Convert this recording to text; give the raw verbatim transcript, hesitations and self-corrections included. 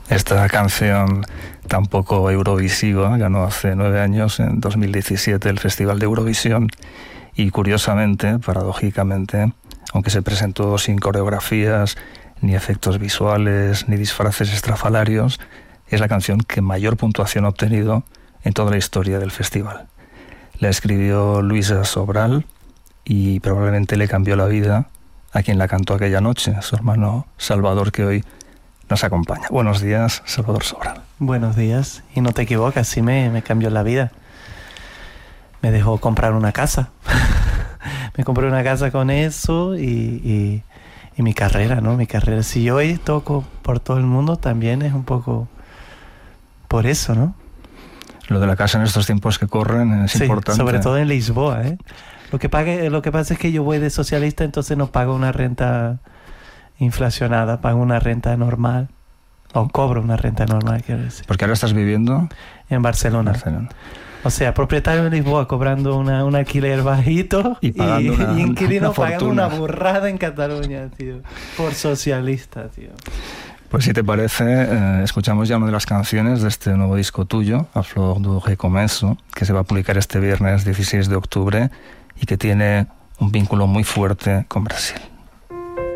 Esta canción tan poco eurovisiva ganó hace nueve años, en dos mil diecisiete, el Festival de Eurovisión y, curiosamente, paradójicamente, aunque se presentó sin coreografías, ni efectos visuales, ni disfraces estrafalarios, es la canción que mayor puntuación ha obtenido en toda la historia del festival. La escribió Luisa Sobral y probablemente le cambió la vida a quien la cantó aquella noche, su hermano Salvador, que hoy nos acompaña. Buenos días, Salvador Sobral. Buenos días, y no te equivocas, sí me, me cambió la vida. Me dejó comprar una casa. Me compré una casa con eso y, y, y mi carrera, ¿no? Mi carrera. Si yo hoy toco por todo el mundo, también es un poco por eso, ¿no? Lo de la casa en estos tiempos que corren es sí, importante. Sobre todo en Lisboa, ¿eh? Lo que, pague, lo que pasa es que yo voy de socialista, entonces no pago una renta inflacionada, pago una renta normal, o cobro una renta normal, quiero decir. Porque ahora estás viviendo en Barcelona. Barcelona. O sea, propietario de Lisboa cobrando una, un alquiler bajito y, pagando y, una, y inquilino una pagando una burrada en Cataluña, tío. Por socialista, tío. Pues si te parece, eh, escuchamos ya una de las canciones de este nuevo disco tuyo, A Flor du Recomeço, que se va a publicar este viernes dieciséis de octubre y que tiene un vínculo muy fuerte con Brasil.